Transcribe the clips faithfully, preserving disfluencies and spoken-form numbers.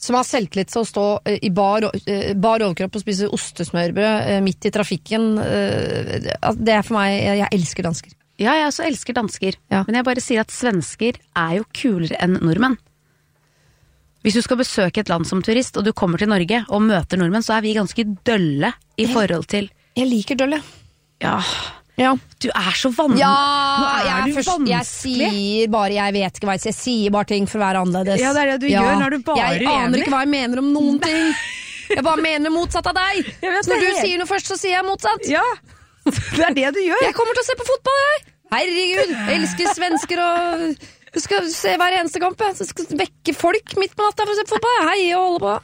som har selvtillit til å stå uh, i bar, uh, bar overkropp og spise ostesmørbrød uh, midt i trafikken. Uh, det er for meg, jeg, jeg elsker dansker. Ja, jeg også elsker dansker. Ja. Men jeg bare sier at svensker er jo kulere enn nordmenn. Hvis du skal besøke et land som turist, og du kommer til Norge og møter nordmenn, så er vi ganske dølle i forhold til... Jeg liker dølle. Ja, ja. Du er så vanlig. Ja, Nå er jeg, du først, jeg sier bare, jeg vet ikke hva jeg sier, jeg sier bare ting for å være annerledes. Ja, det er det du ja. gjør når du bare Jeg aner enig. Ikke hva jeg mener om noen ting. Jeg bare mener motsatt av deg. Så når du helt... sier noe først, så sier jeg motsatt. Ja, det er det du gjør. Jeg kommer til å se på fotball, jeg. Herregud, jeg elsker svensker og du skal se hver eneste kamp. Jeg skal vekke folk midt på natta for å se på fotball. Jeg heier og holder på.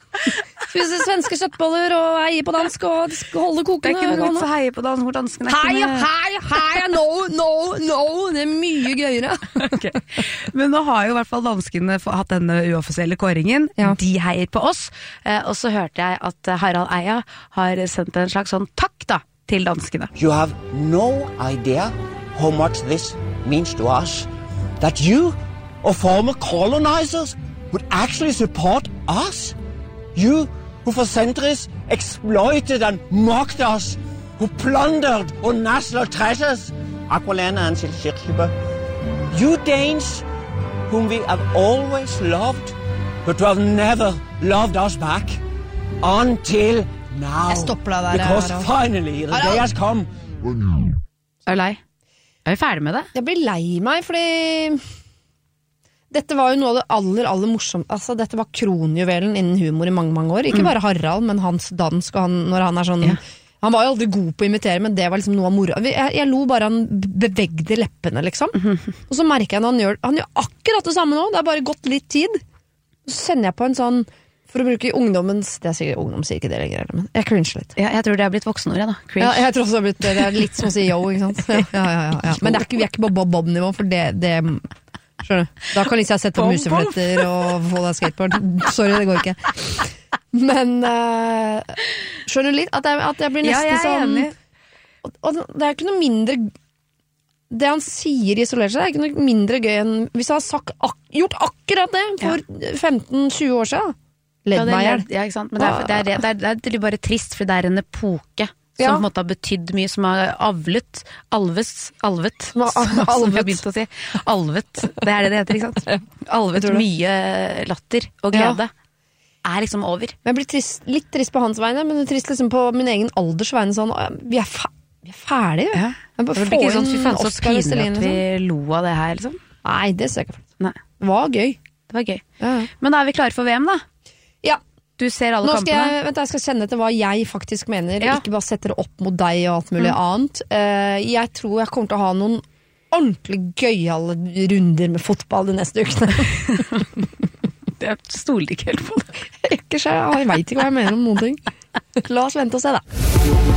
Spise svenske kjøttboller og heie på dansk og holde kokene. Det er ikke noe vits å heie på dansk, hvor dansken er hei, hei, hei, no, no, no. Det er mye gøyere. Okay. Men nå har jo i hvert fall danskene hatt denne uoffisielle kåringen. Ja. De heier på oss. Og så hørte jeg at Harald Eia har sendt en slags sånn takk da til danskene. You have no idea how much this means to us. That you, or former colonizers, would actually support us. You, who for centuries exploited and mocked us, who plundered our national treasures, Aqualana and Silkirkjøbø. You Danes, whom we have always loved, but who have never loved us back. Until now. Jeg stopper deg der. Because Harald. finally the day has come. Er du lei? Er vi ferdig med det? Jeg blir lei meg, fordi dette var jo noe av det aller, aller morsomt. Altså, dette var kronjuvelen innen humor i mange, mange år. Ikke bare Harald, men hans dansk, og han, når han er sånn... Ja. Han var jo aldri god på å imitere, men det var liksom noe av moro. Jeg, jeg lo bare han bevegde leppene, liksom. Og så merker jeg når han gjør, han gjør akkurat det samme nå. Det har bare gått litt tid. Så sender jeg på en sånn, for å bruke ungdommens, det er sikkert ungdom sier ikke det lenger, men jeg cringer litt. Ja, jeg tror det har blitt voksenord, ja da. Cringe. Ja, jeg tror også det har blitt, det er litt som å si yo, ikke sant? Ja, ja, ja, ja, ja. Men det er ikke, vi er ikke på bob-bob-nivå, for det, det skjønner du. Da kan Lisa sette på musefletter og få deg skateboard. Sorry, det går ikke. Men uh, skjønner du litt? At jeg, at jeg blir nesten ja, sånn og, og det er ikke noe mindre det han sier isolert seg, det er ikke noe mindre gøy enn hvis han har sagt, ak gjort akkurat det for ja. femten til tjue år siden. Ledd meg ihjel. Ja, ikke sant? Men det er, det, er, det, er, det er bare trist, for det er en epoke som ja. på en måte har betydd mye, som har avlet, alves, alvet, som, som, som jeg begynte å si. Alvet, det er det det heter, ikke sant? Alvet mye latter og glede. Ja. Er liksom over. Men jeg blir trist, litt trist på hans vegne, men trist liksom på min egen alders vegne, sånn, vi er, fa vi er ferdige. Ja. Jeg bare får sånn, fy faen, så pinlig at vi lo av det her, liksom. Nei, det ser jeg ikke. Nei. Det var gøy. Det var gøy. Ja. Men da er vi klare for V M, da? Ja. Du ser alle Nå skal kampene? Jeg, vent, jeg skal kjenne etter hva jeg faktisk mener, ja. ikke bare sette det opp mot deg og alt mulig mm. annet. Uh, jeg tror jeg kommer til å ha noen ordentlig gøyale runder med fotball de neste ukene. Jeg stoler ikke helt på det. Ikke selv, jeg vet ikke hva jeg mener om noen ting. La oss vente og se da.